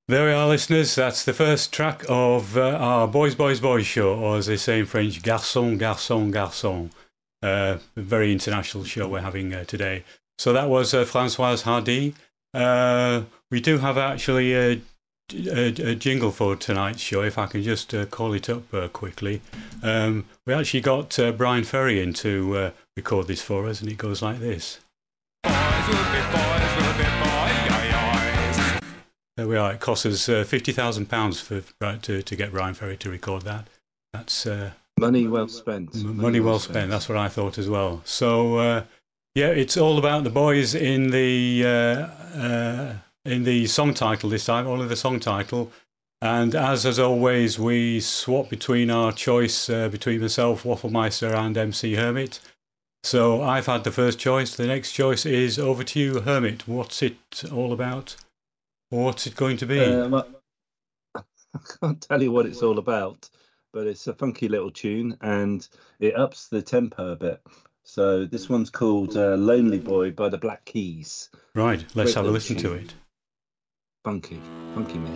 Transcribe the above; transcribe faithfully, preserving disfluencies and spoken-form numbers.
There we are, listeners. That's the first track of uh, our Boys, Boys, Boys show, or as they say in French, Garçon, Garçon, Garçon. Uh, a very international show we're having uh, today. So that was uh, Françoise Hardy. Uh, we do have actually a, a, a jingle for tonight's show, if I can just uh, call it up uh, quickly. Um, we actually got uh, Brian Ferry in to uh, record this for us, and it goes like this. Boys will be boys, will be boys. There we are. It cost us uh, fifty thousand pounds for right, to to get Brian Ferry to record that. That's uh, money well spent. M- money, money well, well spent. spent. That's what I thought as well. So uh, yeah, it's all about the boys in the uh, uh, in the song title this time. Only the song title. And as as always, we swap between our choice uh, between myself, Wafflemeister, and M C Hermit. So I've had the first choice. The next choice is over to you, Hermit. What's it all about? What's it going to be? Um, I, I can't tell you what it's all about, but it's a funky little tune and it ups the tempo a bit. So this one's called uh, Lonely Boy by the Black Keys. Right, let's Great have a listen tune. to it. Funky, funky man.